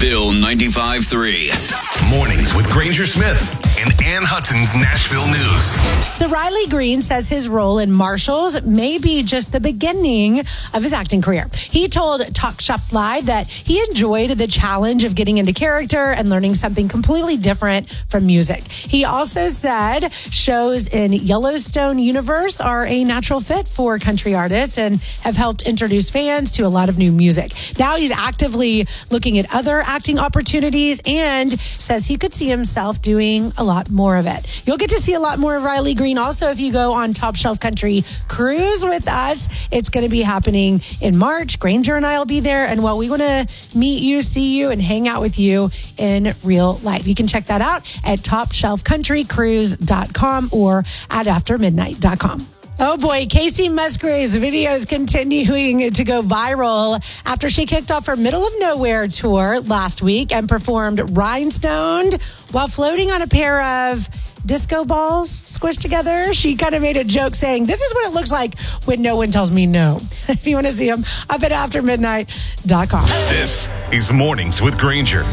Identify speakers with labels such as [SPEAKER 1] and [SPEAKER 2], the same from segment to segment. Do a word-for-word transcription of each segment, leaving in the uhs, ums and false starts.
[SPEAKER 1] Bill ninety-five three.
[SPEAKER 2] Mornings with Granger Smith and Ann Hudson's Nashville News.
[SPEAKER 3] So Riley Green says his role in Marshalls may be just the beginning of his acting career. He told Talk Shop Live that he enjoyed the challenge of getting into character and learning something completely different from music. He also said shows in Yellowstone universe are a natural fit for country artists and have helped introduce fans to a lot of new music. Now he's actively looking at other acting opportunities and says he could see himself doing a lot more of it. You'll get to see a lot more of Riley Green also if you go on Top Shelf Country Cruise with us. It's going to be happening in March. Granger and I will be there. And well, we want to meet you, see you, and hang out with you in real life. You can check that out at top shelf country cruise dot com or at after midnight dot com. Oh boy, Casey Musgrave's video is continuing to go viral after she kicked off her Middle of Nowhere tour last week and performed Rhinestoned while floating on a pair of disco balls squished together. She kind of made a joke saying, "This is what it looks like when no one tells me no." If you want to see them, up at after midnight dot com.
[SPEAKER 2] This is Mornings with Granger.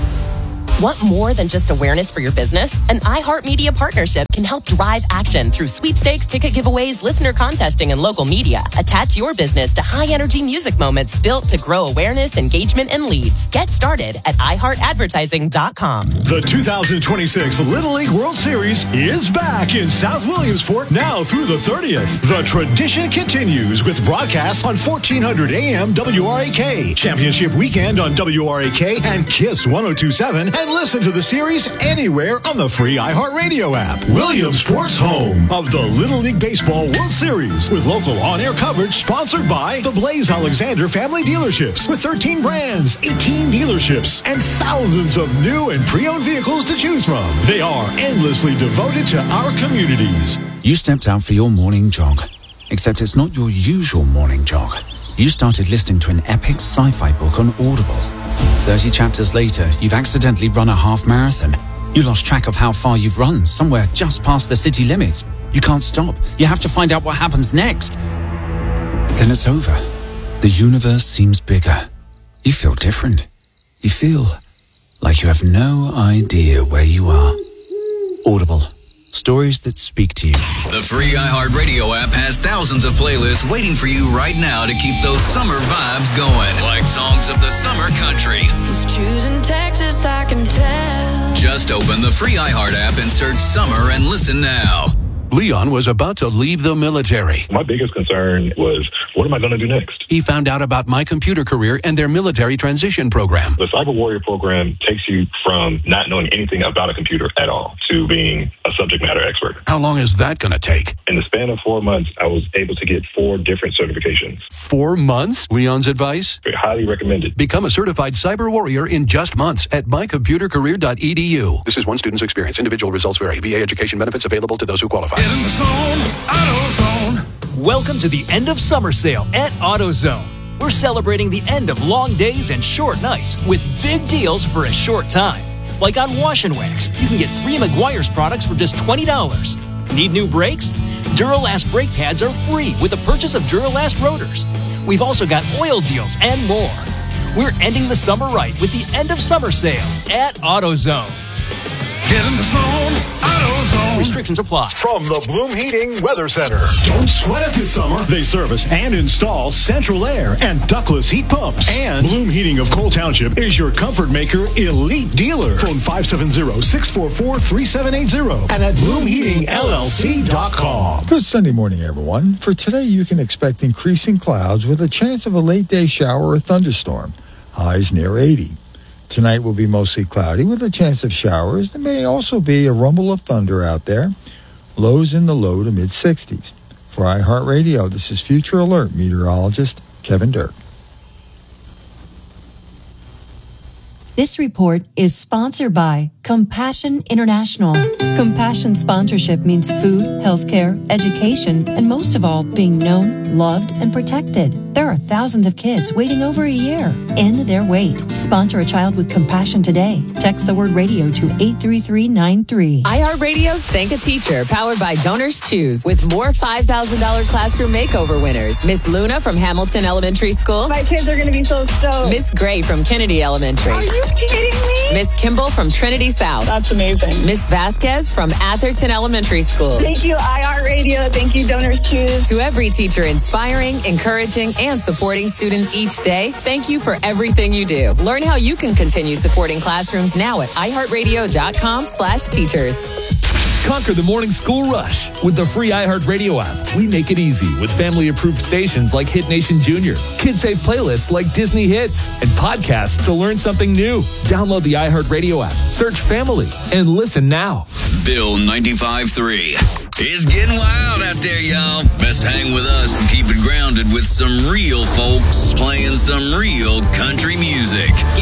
[SPEAKER 4] Want more than just awareness for your business? An iHeartMedia partnership can help drive action through sweepstakes, ticket giveaways, listener contesting, and local media. Attach your business to high-energy music moments built to grow awareness, engagement, and leads. Get started at i heart advertising dot com.
[SPEAKER 5] The two thousand twenty-six Little League World Series is back in South Williamsport now through the thirtieth. The tradition continues with broadcasts on fourteen hundred A M W R A K, Championship Weekend on W R A K, and KISS one oh two point seven, and listen to the series anywhere on the free iHeartRadio app. Williamsport's home of the Little League Baseball World Series with local on-air coverage sponsored by the Blaze Alexander Family Dealerships with thirteen brands, eighteen dealerships, and thousands of new and pre-owned vehicles to choose from. They are endlessly devoted to our communities.
[SPEAKER 6] You stepped out for your morning jog, except it's not your usual morning jog. You started listening to an epic sci-fi book on Audible. thirty chapters later, you've accidentally run a half marathon. You lost track of how far you've run, somewhere just past the city limits. You can't stop. You have to find out what happens next. Then it's over. The universe seems bigger. You feel different. You feel like you have no idea where you are. Audible. Stories that speak to you.
[SPEAKER 1] The free iHeartRadio app has thousands of playlists waiting for you right now to keep those summer vibes going. Like songs of the summer country.
[SPEAKER 7] He's choosing Texas, I can tell.
[SPEAKER 1] Just open the free iHeart app and search summer and listen now.
[SPEAKER 8] Leon was about to leave the military.
[SPEAKER 9] My biggest concern was, what am I going to do next?
[SPEAKER 8] He found out about My Computer Career and their military transition program.
[SPEAKER 9] The Cyber Warrior program takes you from not knowing anything about a computer at all to being a subject matter expert.
[SPEAKER 8] How long is that going to take?
[SPEAKER 9] In the span of four months, I was able to get four different certifications.
[SPEAKER 8] Four months? Leon's advice?
[SPEAKER 9] I highly recommend it.
[SPEAKER 8] Become a certified cyber warrior in just months at my computer career dot e d u. This is one student's experience. Individual results vary. V A education benefits available to those who qualify.
[SPEAKER 10] Get in the zone, AutoZone. Welcome to the end of summer sale at AutoZone. We're celebrating the end of long days and short nights with big deals for a short time. Like on Wash and Wax, you can get three Meguiar's products for just twenty dollars. Need new brakes? Duralast brake pads are free with the purchase of Duralast rotors. We've also got oil deals and more. We're ending the summer right with the end of summer sale at AutoZone. Get in the zone, AutoZone. Restrictions apply.
[SPEAKER 5] From the Bloom Heating Weather Center. Don't sweat it this summer. They service and install central air and ductless heat pumps. And Bloom Heating of Cole Township is your comfort maker elite dealer. Phone five seven zero, six four four, three seven eight zero and at bloom heating l l c dot com.
[SPEAKER 11] Good Sunday morning, everyone. For today, you can expect increasing clouds with a chance of a late day shower or thunderstorm. Highs near eighty. Tonight will be mostly cloudy with a chance of showers. There may also be a rumble of thunder out there. Lows in the low to mid-sixties. For iHeartRadio, this is Future Alert meteorologist Kevin Dirk.
[SPEAKER 12] This report is sponsored by Compassion International. Compassion sponsorship means food, healthcare, education, and most of all, being known, loved, and protected. There are thousands of kids waiting over a year. End their wait. Sponsor a child with compassion today. Text the word radio to eight three three nine three.
[SPEAKER 4] iHeartRadio's Thank a Teacher, powered by Donors Choose, with more five thousand dollars classroom makeover winners. Miss Luna from Hamilton Elementary School.
[SPEAKER 13] My kids are going to be so stoked.
[SPEAKER 4] Miss Gray from Kennedy Elementary.
[SPEAKER 13] Are you kidding me?
[SPEAKER 4] Miss Kimball from Trinity South.
[SPEAKER 13] That's amazing.
[SPEAKER 4] Miss Vasquez from Atherton Elementary School.
[SPEAKER 13] Thank you, iHeartRadio. Thank you, Donors Choose.
[SPEAKER 4] To every teacher inspiring, encouraging, and supporting students each day, thank you for everything you do. Learn how you can continue supporting classrooms now at iHeartRadio.com slash teachers.
[SPEAKER 14] Conquer the morning school rush with the free iHeartRadio app. We make it easy with family-approved stations like Hit Nation Junior, kid-safe playlists like Disney Hits, and podcasts to learn something new. Download the iHeartRadio app, search Family, and listen now.
[SPEAKER 1] Bill ninety-five point three. It's getting wild out there, y'all. Best hang with us and keep it grounded with some real folks playing some real country music.